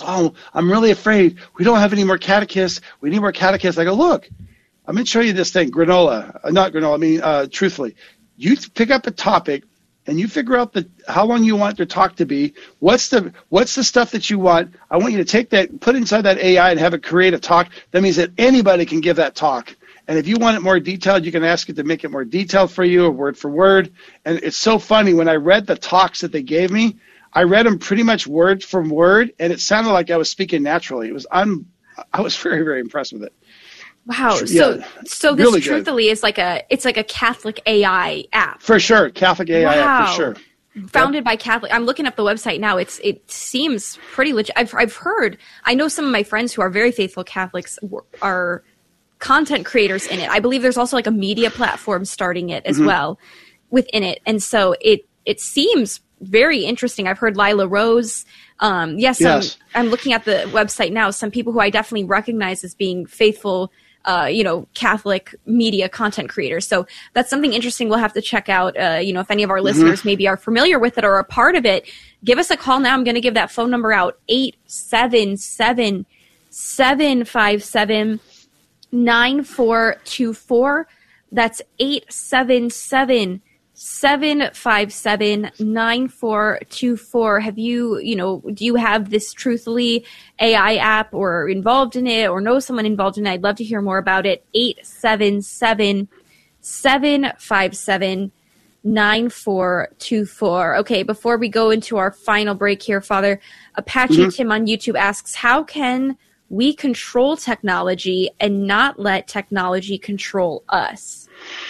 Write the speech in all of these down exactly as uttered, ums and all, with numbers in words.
oh, I'm really afraid. We don't have any more catechists. We need more catechists. I go, look, I'm going to show you this thing, granola. Uh, not granola, I mean, uh, truthfully. You pick up a topic, and you figure out the how long you want your talk to be. What's the what's the stuff that you want? I want you to take that, put it inside that A I and have it create a talk. That means that anybody can give that talk. And if you want it more detailed, you can ask it to make it more detailed for you, or word for word. And it's so funny, when I read the talks that they gave me, I read them pretty much word from word, and it sounded like I was speaking naturally. It was un, I was very, very impressed with it. Wow. Yeah, so so this really truthfully good. is like a it's like a Catholic A I app. For sure. Catholic A I wow. app, for sure. Founded yep. by Catholic. I'm looking up the website now. It's it seems pretty legit. I've I've heard. I know some of my friends who are very faithful Catholics are content creators in it. I believe there's also like a media platform starting it as mm-hmm. well within it, and so it it seems very interesting. I've heard Lila Rose. Um, yes, yes. I'm, I'm looking at the website now. Some people who I definitely recognize as being faithful. Uh, you know, Catholic media content creators. So that's something interesting we'll have to check out. Uh, you know, if any of our mm-hmm. listeners maybe are familiar with it or a part of it, give us a call now. I'm going to give that phone number out, eight seven seven, seven five seven, nine four two four. That's eight seven seven, seven five seven, nine four two four. Have you, you know, do you have this Truthfully A I app or involved in it or know someone involved in it? I'd love to hear more about it. eight seven seven, seven five seven, nine four two four. Okay, before we go into our final break here, Father, Apache mm-hmm. Tim on YouTube asks, how can we control technology and not let technology control us?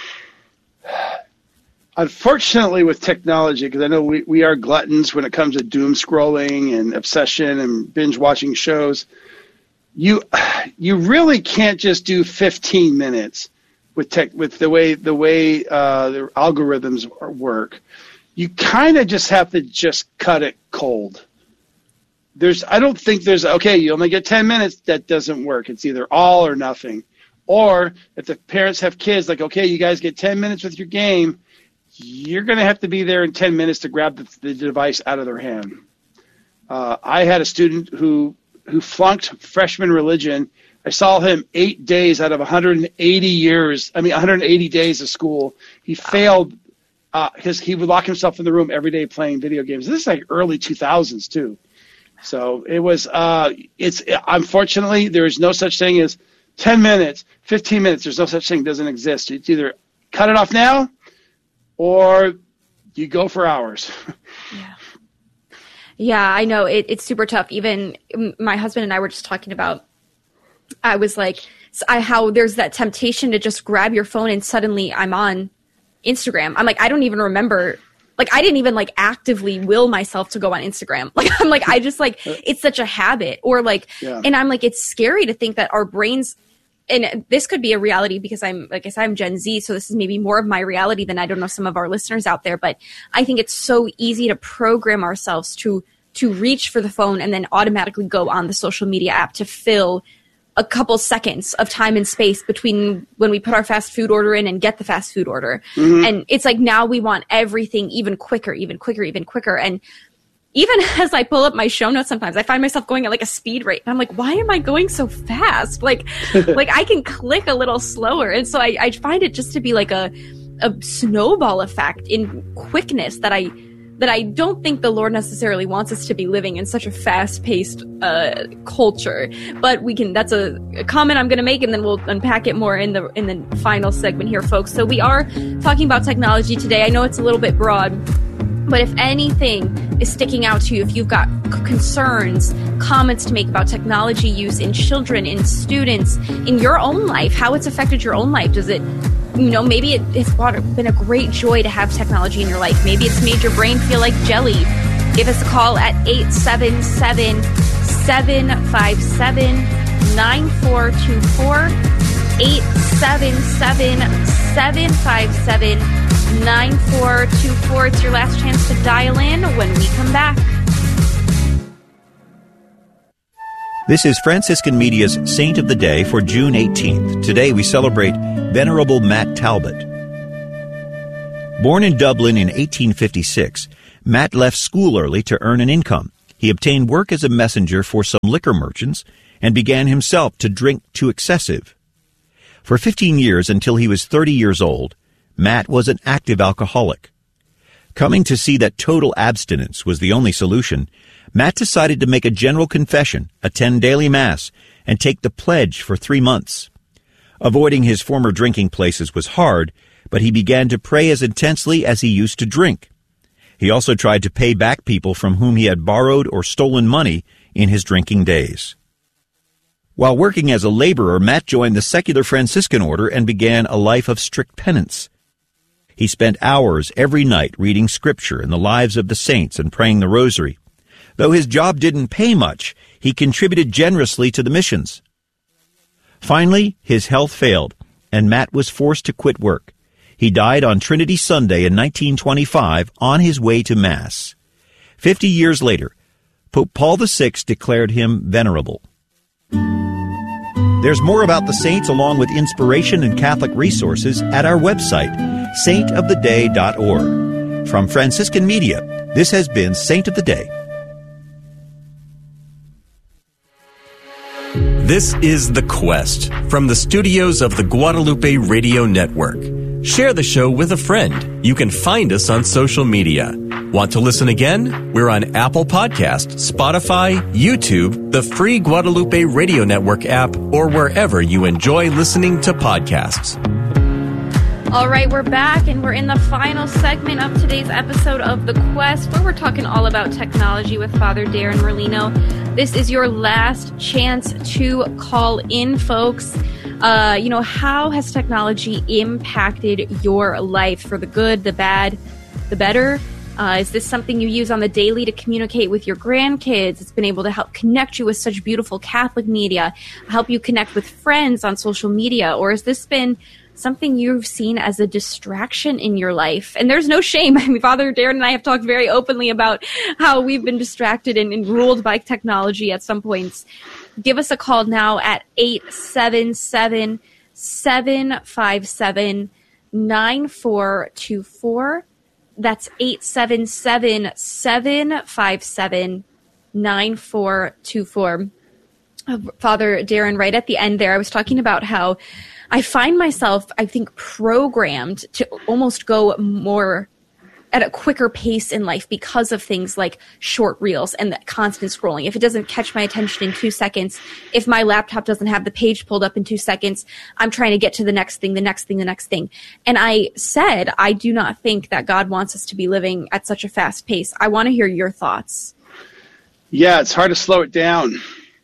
Unfortunately, with technology, because I know we, we are gluttons when it comes to doom scrolling and obsession and binge watching shows, you you really can't just do fifteen minutes with tech with the way the way uh, the algorithms work. You kind of just have to just cut it cold. There's I don't think there's okay. You only get ten minutes. That doesn't work. It's either all or nothing. Or if the parents have kids, like okay, you guys get ten minutes with your game. You're going to have to be there in ten minutes to grab the, the device out of their hand. Uh, I had a student who who flunked freshman religion. I saw him eight days out of one hundred eighty years. I mean, one hundred eighty days of school. He failed because uh, he would lock himself in the room every day playing video games. This is like early two thousands too. So it was. Uh, it's unfortunately there is no such thing as ten minutes, fifteen minutes. There's no such thing. It doesn't exist. It's either cut it off now, or you go for hours. Yeah. Yeah, I know. It, it's super tough. Even my husband and I were just talking about, I was like, I, how there's that temptation to just grab your phone and suddenly I'm on Instagram. I'm like, I don't even remember. Like, I didn't even like actively will myself to go on Instagram. Like, I'm like, I just like, it's such a habit. Or like, yeah. And I'm like, it's scary to think that our brains, and this could be a reality because I'm, like I said, I'm Gen Z, so this is maybe more of my reality than I don't know some of our listeners out there. But I think it's so easy to program ourselves to to reach for the phone and then automatically go on the social media app to fill a couple seconds of time and space between when we put our fast food order in and get the fast food order. Mm-hmm. And it's like now we want everything even quicker, even quicker, even quicker. And even as I pull up my show notes, sometimes I find myself going at like a speed rate. And I'm like, why am I going so fast? Like, like I can click a little slower. And so I, I find it just to be like a, a snowball effect in quickness that I, that I don't think the Lord necessarily wants us to be living in such a fast-paced uh, culture. But we can, that's a, a comment I'm going to make, and then we'll unpack it more in the in the final segment here, folks. So we are talking about technology today. I know it's a little bit broad, but if anything is sticking out to you, if you've got c- concerns, comments to make about technology use in children, in students, in your own life, how it's affected your own life, does it, you know, maybe it, it's been a great joy to have technology in your life. Maybe it's made your brain feel like jelly. Give us a call at eight seven seven, seven five seven, nine four two four, eight seven seven, seven five seven, nine four two four. It's your last chance to dial in when we come back. This is Franciscan Media's Saint of the Day for June eighteenth. Today we celebrate Venerable Matt Talbot. Born in Dublin in eighteen fifty-six, Matt left school early to earn an income. he obtained work as a messenger for some liquor merchants and began himself to drink to excessive. For fifteen years, until he was thirty years old, Matt was an active alcoholic. Coming to see that total abstinence was the only solution, Matt decided to make a general confession, attend daily Mass, and take the pledge for three months. Avoiding his former drinking places was hard, but he began to pray as intensely as he used to drink. He also tried to pay back people from whom he had borrowed or stolen money in his drinking days. While working as a laborer, Matt joined the secular Franciscan order and began a life of strict penance. He spent hours every night reading scripture and the lives of the saints and praying the rosary. Though his job didn't pay much, he contributed generously to the missions. Finally, his health failed, and Matt was forced to quit work. He died on Trinity Sunday in nineteen twenty-five on his way to Mass. Fifty years later, Pope Paul the Sixth declared him venerable. There's more about the saints along with inspiration and Catholic resources at our website, saint of the day dot org. From Franciscan Media, this has been Saint of the Day. This is The Quest from the studios of the Guadalupe Radio Network. Share the show with a friend. You can find us on social media. Want to listen again? We're on Apple Podcasts, Spotify, YouTube, the free Guadalupe Radio Network app, or wherever you enjoy listening to podcasts. All right, we're back, and we're in the final segment of today's episode of The Quest, where we're talking all about technology with Father Darren Merlino. This is your last chance to call in, folks. Uh, you know, how has technology impacted your life for the good, the bad, the better? Uh, is this something you use on the daily to communicate with your grandkids? It's been able to help connect you with such beautiful Catholic media, help you connect with friends on social media, or has this been something you've seen as a distraction in your life? And there's no shame. I mean, Father Darren and I have talked very openly about how we've been distracted and, and ruled by technology at some points. Give us a call now at eight seven seven, seven five seven, nine four two four. That's eight seven seven, seven five seven, nine four two four. Uh, Father Darren, right at the end there, I was talking about how I find myself, I think, programmed to almost go more at a quicker pace in life because of things like short reels and the constant scrolling. If it doesn't catch my attention in two seconds, if my laptop doesn't have the page pulled up in two seconds, I'm trying to get to the next thing, the next thing, the next thing. And I said, I do not think that God wants us to be living at such a fast pace. I want to hear your thoughts. Yeah, it's hard to slow it down.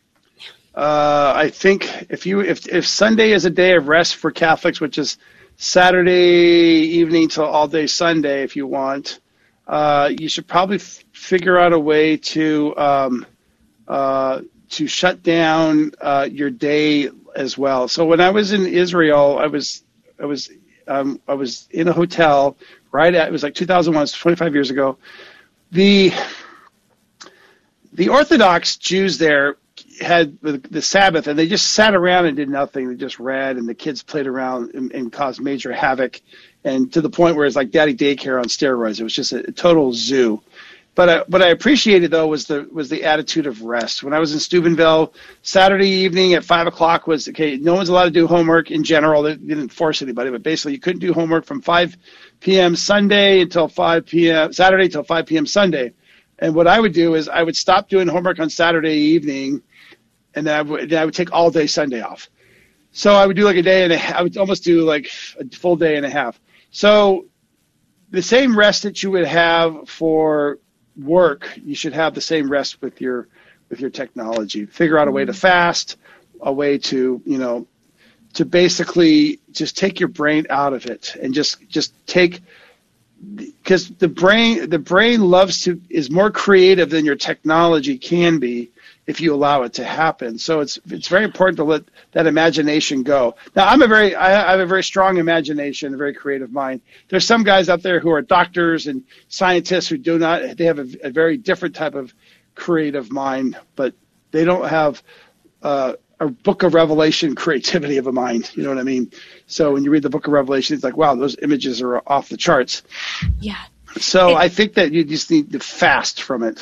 Uh, I think if you if if Sunday is a day of rest for Catholics, which is Saturday evening till all day Sunday, if you want, uh, you should probably f- figure out a way to um, uh, to shut down uh, your day as well. So when I was in Israel, I was I was um, I was in a hotel right at it was like two thousand one, it's twenty-five years ago. The the Orthodox Jews there had the, the Sabbath, and they just sat around and did nothing. They just read, and the kids played around and, and caused major havoc, and to the point where it's like daddy daycare on steroids. It was just a, a total zoo. But I, what I appreciated, though, was the was the attitude of rest. When I was in Steubenville, Saturday evening at five o'clock was, okay, no one's allowed to do homework in general. They didn't force anybody, but basically you couldn't do homework from five p.m. Sunday until five p.m. Saturday until five p.m. Sunday. And what I would do is I would stop doing homework on Saturday evening, and then I would, then I would take all day Sunday off. So I would do like a day and a half. I would almost do like a full day and a half. So the same rest that you would have for work, you should have the same rest with your with your technology. Figure out a way to fast, a way to, you know, to basically just take your brain out of it and just just take, because the brain the brain loves to is more creative than your technology can be if you allow it to happen. So it's it's very important to let that imagination go. Now, I'm a very I have a very strong imagination, a very creative mind. There's some guys out there who are doctors and scientists who do not. They have a, a very different type of creative mind, but they don't have uh, a Book of Revelation creativity of a mind. You know what I mean? So when you read the Book of Revelation, it's like, wow, those images are off the charts. Yeah. So it, I think that you just need to fast from it. Yeah.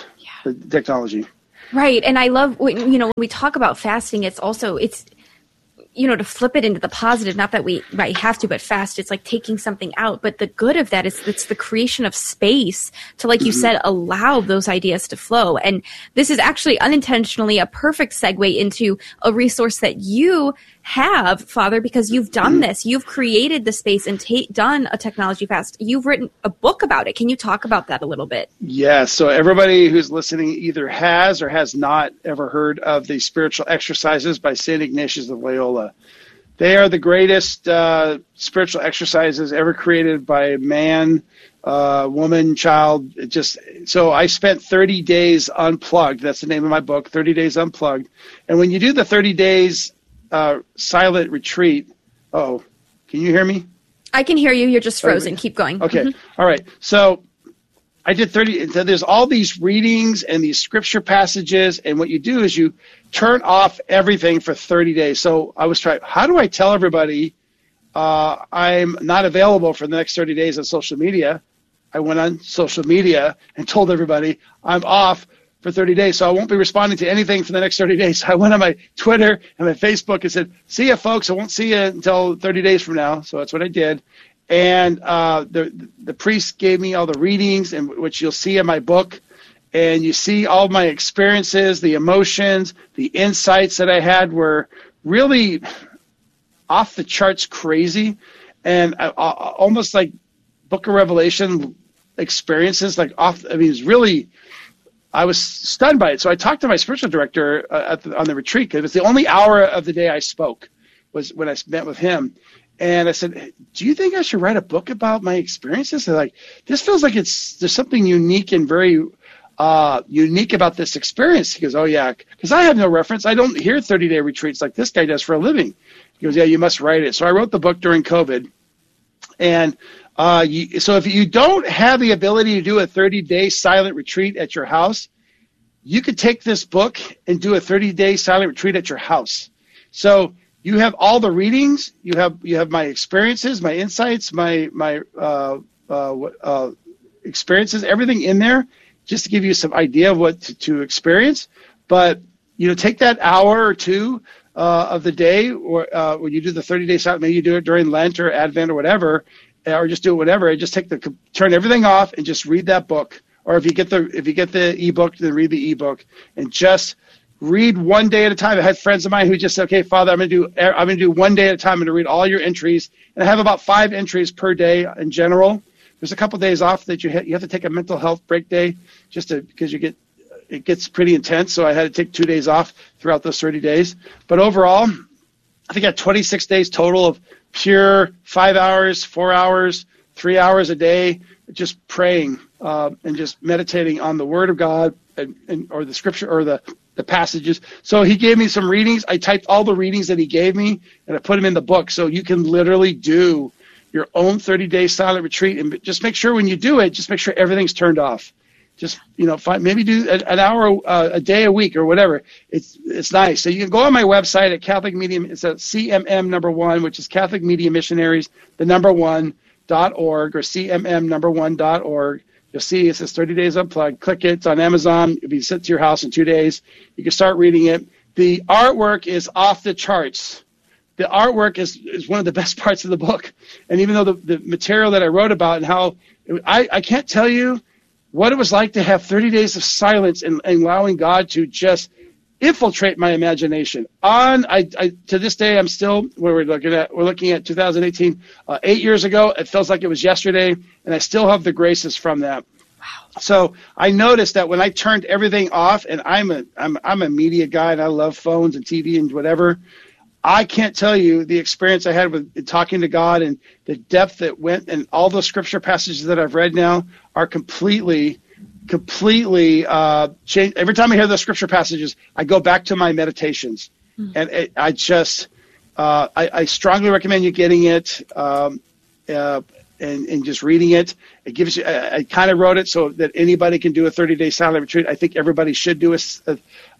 the technology. Right. And I love, when, you know, when we talk about fasting, it's also, it's, you know, to flip it into the positive, not that we might have to, but fast, it's like taking something out. But the good of that is it's the creation of space to, like you mm-hmm. said, allow those ideas to flow. And this is actually unintentionally a perfect segue into a resource that you have, Father, because you've done mm-hmm. this. You've created the space and ta- done a technology fast. You've written a book about it. Can you talk about that a little bit? Yeah. So everybody who's listening either has or has not ever heard of the Spiritual Exercises by Saint Ignatius of Loyola. They are the greatest uh, spiritual exercises ever created by man, uh, woman, child. It just so I spent thirty days unplugged. That's the name of my book, thirty days Unplugged. And when you do the thirty days uh, silent retreat, oh, can you hear me? I can hear you. You're just frozen. Oh, Keep going. Okay. Mm-hmm. All right. So I did thirty. There's all these readings and these scripture passages, and what you do is you turn off everything for thirty days. So I was trying, how do I tell everybody uh, I'm not available for the next thirty days on social media? I went on social media and told everybody I'm off for thirty days, so I won't be responding to anything for the next thirty days. I went on my Twitter and my Facebook and said, see ya, folks. I won't see you until thirty days from now. So that's what I did. And uh, the the priest gave me all the readings, and which you'll see in my book. And you see all my experiences, the emotions, the insights that I had were really off the charts crazy. And I, I, almost like Book of Revelation experiences, like off, I mean, it's really, I was stunned by it. So I talked to my spiritual director uh, at the, on the retreat, because it was the only hour of the day I spoke was when I met with him. And I said, do you think I should write a book about my experiences? They're like, this feels like it's, there's something unique and very uh, unique about this experience. He goes, oh yeah, because I have no reference. I don't hear thirty-day retreats like this guy does for a living. He goes, yeah, you must write it. So I wrote the book during COVID. And uh, you, so if you don't have the ability to do a thirty-day silent retreat at your house, you could take this book and do a thirty-day silent retreat at your house. So you have all the readings, you have you have my experiences, my insights, my my uh, uh, uh, experiences, everything in there, just to give you some idea of what to, to experience. But you know, take that hour or two uh, of the day, or uh, when you do the thirty-day silent, maybe you do it during Lent or Advent or whatever, or just do it whatever. And just take the turn everything off and just read that book. Or if you get the if you get the ebook, then read the ebook and just read one day at a time. I had friends of mine who just said, okay, Father, I'm going to do, I'm going to do one day at a time. I'm going to read all your entries. And I have about five entries per day in general. There's a couple of days off that you ha- you have to take a mental health break day just to, because you get, it gets pretty intense. So I had to take two days off throughout those thirty days. But overall, I think I had twenty-six days total of pure five hours, four hours, three hours a day, just praying uh, and just meditating on the Word of God and, and or the Scripture or the the passages. So he gave me some readings. I typed all the readings that he gave me, and I put them in the book. So you can literally do your own thirty-day silent retreat, and just make sure when you do it, just make sure everything's turned off. Just, you know, find, maybe do an hour uh, a day a week or whatever. It's it's nice. So you can go on my website at Catholic Media. It's a C M M number one, which is Catholic Media Missionaries, the number one dot org, or C M M number one dot org. You'll see it says thirty days Unplugged. Click it. It's on Amazon. It'll be sent to your house in two days. You can start reading it. The artwork is off the charts. The artwork is, is one of the best parts of the book. And even though the, the material that I wrote about and how it, I, I can't tell you what it was like to have thirty days of silence and, and allowing God to just infiltrate my imagination. On I, I to this day, I'm still where we're looking at. We're looking at two thousand eighteen, uh, eight years ago. It feels like it was yesterday, and I still have the graces from that. Wow. So I noticed that when I turned everything off, and I'm a I'm I'm a media guy, and I love phones and T V and whatever. I can't tell you the experience I had with talking to God and the depth that went, and all those scripture passages that I've read now are completely. completely uh, changed. Every time I hear those scripture passages, I go back to my meditations. Mm-hmm. And it, I just, uh, I, I strongly recommend you getting it um, uh, and, and just reading it. It gives you, I, I kind of wrote it so that anybody can do a thirty-day silent retreat. I think everybody should do a, a,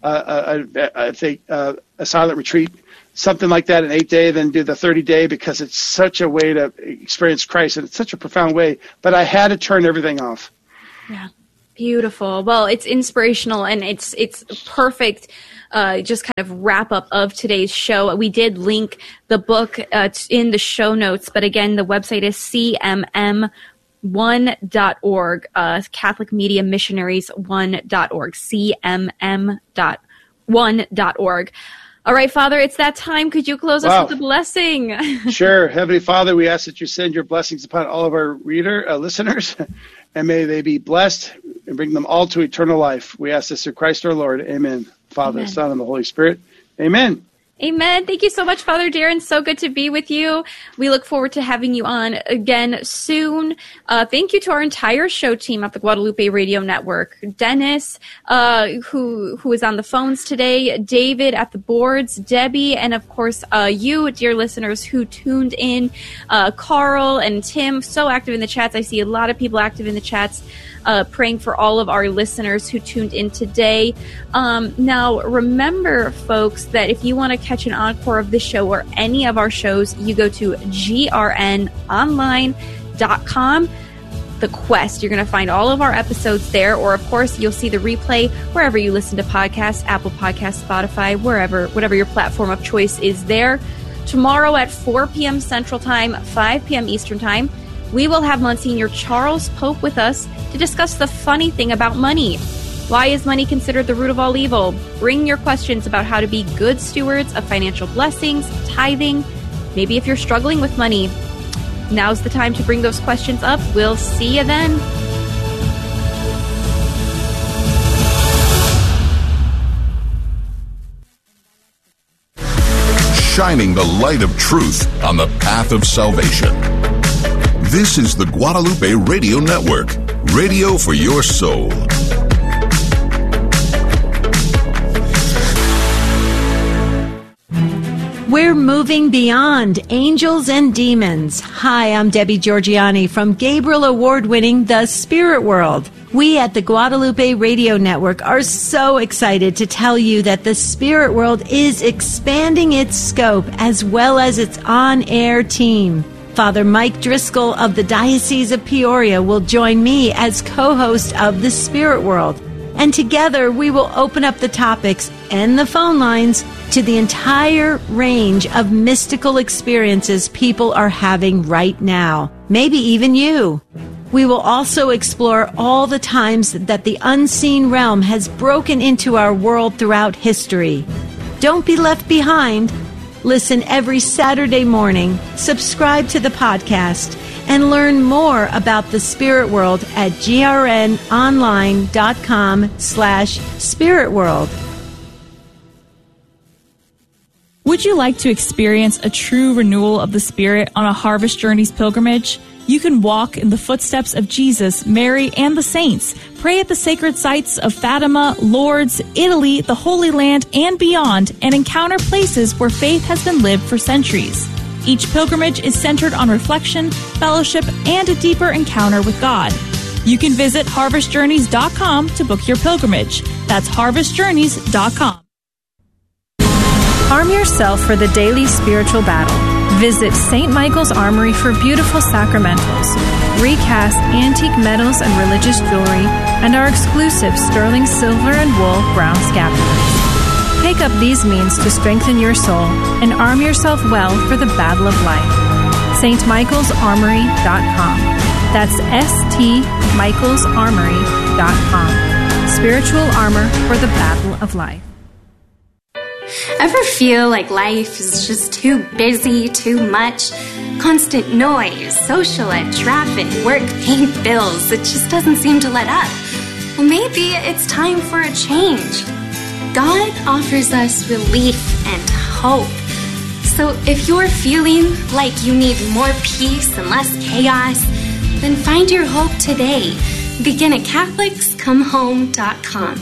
a, a, a, think, uh, a silent retreat, something like that, an eight-day, then do the thirty-day, because it's such a way to experience Christ, and it's such a profound way. But I had to turn everything off. Yeah. Beautiful. Well, it's inspirational, and it's it's perfect. Uh, just kind of wrap up of today's show. We did link the book uh, in the show notes, but again, the website is C M M one dot org, uh, Catholic Media Missionaries one dot org, C M M one dot org. All right, Father, it's that time. Could you close wow. us with a blessing? Sure. Heavenly Father, we ask that you send your blessings upon all of our reader uh, listeners, and may they be blessed and bring them all to eternal life. We ask this through Christ our Lord. Amen. Father, Amen. Son, and the Holy Spirit. Amen. Amen. Thank you so much, Father Darren. So good to be with you. We look forward to having you on again soon. Uh, thank you to our entire show team at the Guadalupe Radio Network. Dennis, uh, who who is on the phones today, David at the boards, Debbie, and of course uh, you, dear listeners, who tuned in, uh, Carl and Tim, so active in the chats. I see a lot of people active in the chats. Uh, praying for all of our listeners who tuned in today. Um, now, remember, folks, that if you want to catch an encore of this show or any of our shows, you go to G R N online dot com. The Quest. You're going to find all of our episodes there, or, of course, you'll see the replay wherever you listen to podcasts, Apple Podcasts, Spotify, wherever, whatever your platform of choice is there. Tomorrow at four p.m. Central Time, five p.m. Eastern Time, we will have Monsignor Charles Pope with us to discuss the funny thing about money. Why is money considered the root of all evil? Bring your questions about how to be good stewards of financial blessings, tithing, maybe if you're struggling with money. Now's the time to bring those questions up. We'll see you then. Shining the light of truth on the path of salvation. This is the Guadalupe Radio Network, radio for your soul. We're moving beyond angels and demons. Hi, I'm Debbie Georgiani from Gabriel Award-winning The Spirit World. We at the Guadalupe Radio Network are so excited to tell you that The Spirit World is expanding its scope as well as its on-air team. Father Mike Driscoll of the Diocese of Peoria will join me as co-host of The Spirit World. And together we will open up the topics and the phone lines to the entire range of mystical experiences people are having right now. Maybe even you. We will also explore all the times that the unseen realm has broken into our world throughout history. Don't be left behind. Listen every Saturday morning, subscribe to the podcast, and learn more about the Spirit World at grnonline.com slash Spirit World. Would you like to experience a true renewal of the Spirit on a Harvest Journeys pilgrimage? You can walk in the footsteps of Jesus, Mary, and the saints. Pray at the sacred sites of Fatima, Lourdes, Italy, the Holy Land, and beyond, and encounter places where faith has been lived for centuries. Each pilgrimage is centered on reflection, fellowship, and a deeper encounter with God. You can visit harvest journeys dot com to book your pilgrimage. That's harvest journeys dot com. Arm yourself for the daily spiritual battle. Visit Saint Michael's Armory for beautiful sacramentals, recast antique metals and religious jewelry, and our exclusive sterling silver and wool brown scapulars. Take up these means to strengthen your soul and arm yourself well for the battle of life. S T Michaels Armory dot com. That's S T Michaels Armory dot com. Spiritual armor for the battle of life. Ever feel like life is just too busy, too much? Constant noise, social ed, traffic, work, paying bills. It just doesn't seem to let up. Well, maybe it's time for a change. God offers us relief and hope. So if you're feeling like you need more peace and less chaos, then find your hope today. Begin at Catholics Come Home dot com.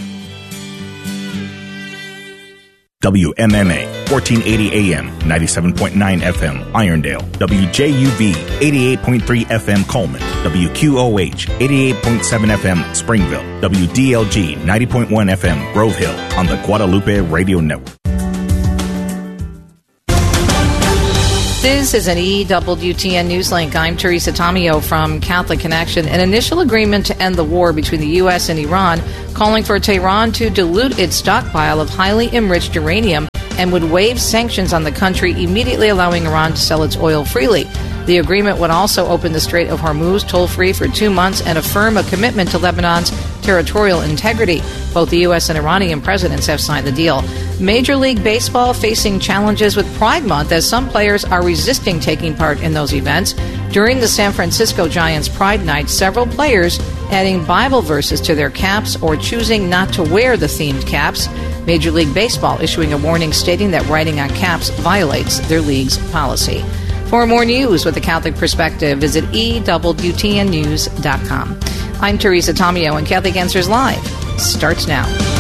W M M A, fourteen eighty A M, ninety-seven point nine F M, Irondale. W J U V, eighty-eight point three F M, Coleman. W Q O H, eighty-eight point seven F M, Springville. W D L G, ninety point one F M, Grove Hill, on the Guadalupe Radio Network. This is an E W T N Newslink. I'm Teresa Tomeo from Catholic Connection. An initial agreement to end the war between the U S and Iran, calling for Tehran to dilute its stockpile of highly enriched uranium and would waive sanctions on the country, immediately allowing Iran to sell its oil freely. The agreement would also open the Strait of Hormuz toll-free for two months and affirm a commitment to Lebanon's territorial integrity. Both the U S and Iranian presidents have signed the deal. Major League Baseball facing challenges with Pride Month as some players are resisting taking part in those events. During the San Francisco Giants Pride Night, several players adding Bible verses to their caps or choosing not to wear the themed caps. Major League Baseball issuing a warning stating that writing on caps violates their league's policy. For more news with a Catholic perspective, visit E W T N news dot com. I'm Teresa Tomeo, and Catholic Answers Live starts now.